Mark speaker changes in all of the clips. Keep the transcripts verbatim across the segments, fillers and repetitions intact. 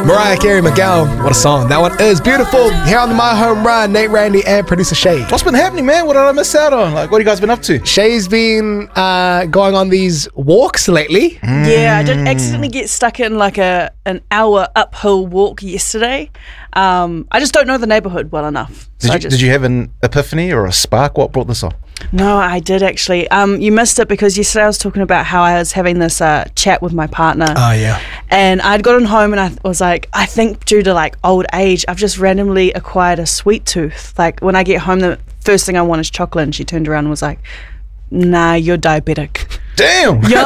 Speaker 1: Mariah Carey, Miguel, what a song. That one is beautiful. Here on the My Home Run, Nate Randy and producer Shay.
Speaker 2: What's been happening, man? What did I miss out on? Like, what have you guys been up to?
Speaker 1: Shay's been uh, going on these walks lately.
Speaker 3: Mm. Yeah, I did accidentally get stuck in like a an hour uphill walk yesterday. Um, I just don't know the neighborhood well enough.
Speaker 2: Did
Speaker 3: so
Speaker 2: you,
Speaker 3: just,
Speaker 2: did you have an epiphany or a spark? What brought this on?
Speaker 3: No, I did actually. Um, you missed it because yesterday I was talking about how I was having this uh, chat with my partner.
Speaker 1: Oh, yeah.
Speaker 3: And I'd gotten home and I was like, I think due to like old age, I've just randomly acquired a sweet tooth. Like when I get home, the first thing I want is chocolate. And she turned around and was like, nah, you're diabetic.
Speaker 2: Damn!
Speaker 3: Yo.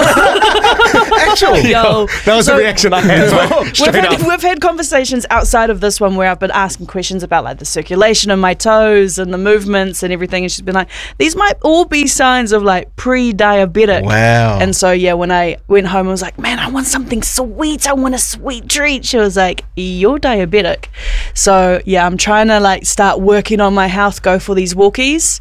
Speaker 2: Actually,
Speaker 3: Yo.
Speaker 1: That was
Speaker 3: So-
Speaker 1: the reaction I had. as well.
Speaker 3: We've
Speaker 1: Straight
Speaker 3: had,
Speaker 1: up.
Speaker 3: we've had conversations outside of this one where I've been asking questions about like the circulation of my toes and the movements and everything, and she's been like, these might all be signs of like pre-diabetic.
Speaker 2: Wow.
Speaker 3: And so yeah, when I went home, I was like, man, I want something sweet. I want a sweet treat. She was like, you're diabetic. So yeah, I'm trying to like start working on my health, go for these walkies.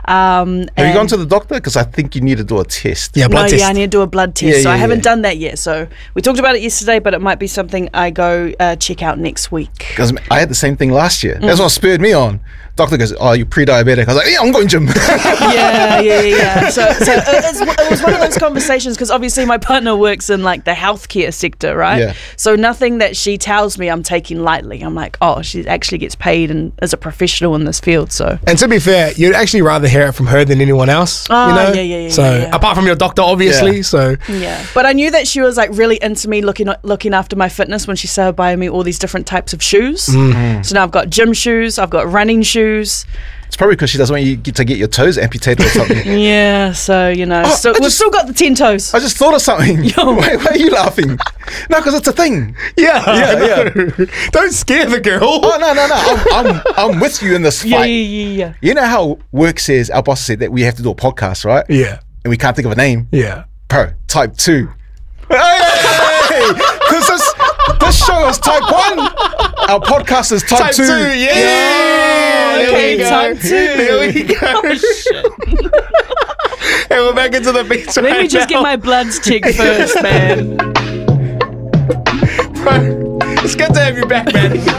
Speaker 3: Um,
Speaker 2: Have you gone to the doctor? Because I think you need to do a test.
Speaker 1: Yeah, blood
Speaker 3: no,
Speaker 1: test.
Speaker 3: yeah, I need to do a blood test.
Speaker 2: Yeah,
Speaker 3: so
Speaker 2: yeah,
Speaker 3: I haven't
Speaker 2: yeah.
Speaker 3: done that yet. So we talked about it yesterday, but it might be something I go uh, check out next week.
Speaker 2: Because I had the same thing last year. That's what spurred me on. Doctor goes, oh, you're pre-diabetic. I was like, yeah, I'm going gym.
Speaker 3: yeah, yeah, yeah, yeah. So, so it, it's, it was one of those conversations because obviously my partner works in like the healthcare sector, right?
Speaker 2: Yeah.
Speaker 3: So nothing that she tells me I'm taking lightly. I'm like, oh, she actually gets paid and is a professional in this field. So
Speaker 1: And to be fair, you'd actually rather hear it from her than anyone else.
Speaker 3: Oh,
Speaker 1: you know?
Speaker 3: yeah, yeah, yeah,
Speaker 1: So
Speaker 3: yeah, yeah.
Speaker 1: apart from your doctor, obviously.
Speaker 2: Yeah.
Speaker 1: So
Speaker 3: yeah, but I knew that she was like really into me looking looking after my fitness when she started buying me all these different types of shoes.
Speaker 1: Mm-hmm.
Speaker 3: So now I've got gym shoes, I've got running shoes.
Speaker 2: It's probably because she doesn't want you get- to get your toes amputated or something.
Speaker 3: Yeah, so you know,
Speaker 2: Oh,
Speaker 3: so
Speaker 2: I
Speaker 3: we've
Speaker 2: just-
Speaker 3: still got the ten toes.
Speaker 2: I just thought of something.
Speaker 3: Yo.
Speaker 2: Why, why are you laughing? No, because it's a thing.
Speaker 1: yeah,
Speaker 2: Yeah,
Speaker 1: yeah. Don't scare the girl.
Speaker 2: Oh, no, no, no. I'm, I'm, I'm with you in this
Speaker 3: yeah,
Speaker 2: fight.
Speaker 3: yeah, yeah, yeah.
Speaker 2: You know how work says, our boss said that we have to do a podcast, right?
Speaker 1: Yeah,
Speaker 2: And we can't think of a name.
Speaker 1: yeah.
Speaker 2: Bro, type two. Hey! Because this, this show is type one. Our podcast is type,
Speaker 1: Type two, yeah. There
Speaker 3: Okay,
Speaker 1: we go.
Speaker 3: type two.
Speaker 1: There we go.
Speaker 3: Oh shit.
Speaker 1: And we're back into the beats
Speaker 3: Let
Speaker 1: right
Speaker 3: me just
Speaker 1: now.
Speaker 3: get my bloods checked first, man.
Speaker 1: It's good to have you back, man.